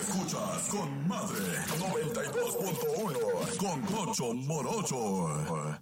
Escuchas con Madre 92.1 con Tocho Morocho.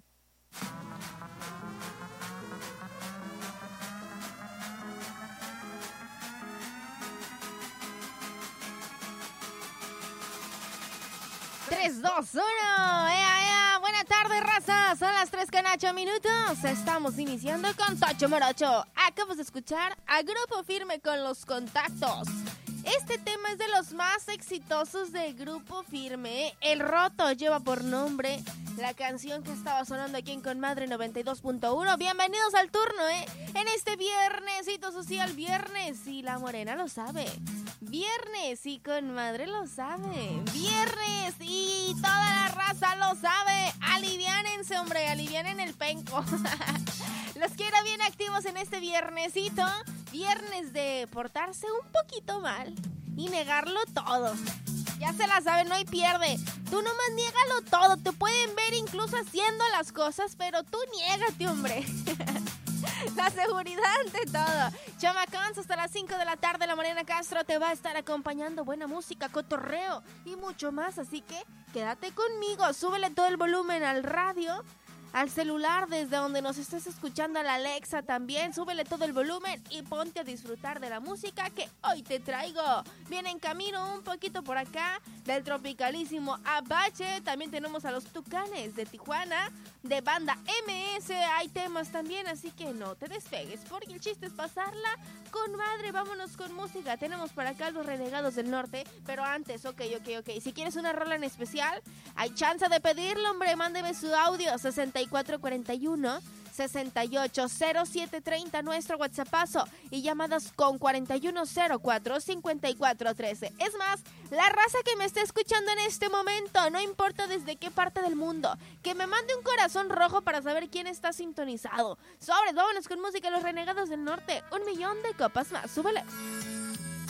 Tres, dos, uno. Buena tarde, raza. Son las 3:08. Estamos iniciando con Tocho Morocho. Acabas de escuchar a Grupo Firme con Los Contactos. Este tema es de los más exitosos de Grupo Firme. El Roto lleva por nombre la canción que estaba sonando aquí en Conmadre 92.1. Bienvenidos al turno, en este viernesito social, viernes, y la morena lo sabe. Viernes y Conmadre lo sabe. Viernes y toda la raza lo sabe. Aliviánense, hombre, alivianen el penco. Los quiero bien activos en este viernesito. Viernes de portarse un poquito mal y negarlo todo. Ya se la saben, no hay pierde. Tú nomás niégalo todo. Te pueden ver incluso haciendo las cosas, pero tú niégate, hombre. La seguridad ante todo. Chamacons, hasta las 5 de la tarde, la Morena Castro te va a estar acompañando. Buena música, cotorreo y mucho más. Así que quédate conmigo. Súbele todo el volumen al radio, al celular, desde donde nos estés escuchando, a la Alexa también. Súbele todo el volumen y ponte a disfrutar de la música que hoy te traigo. Viene en camino un poquito por acá del tropicalísimo Apache. También tenemos a los Tucanes de Tijuana, de banda MS. Hay temas también, así que no te despegues, porque el chiste es pasarla con madre. Vámonos con música. Tenemos por acá los Renegados del Norte, pero antes, ok. Si quieres una rola en especial, hay chance de pedirlo, hombre. Mándeme su audio, 6441 680730, nuestro WhatsAppazo, y llamadas con 4104-5413. Es más, la raza que me esté escuchando en este momento, no importa desde qué parte del mundo, que me mande un corazón rojo para saber quién está sintonizado. Sobres, vámonos con música, los Renegados del Norte. 1,000,000 de copas más, súbele.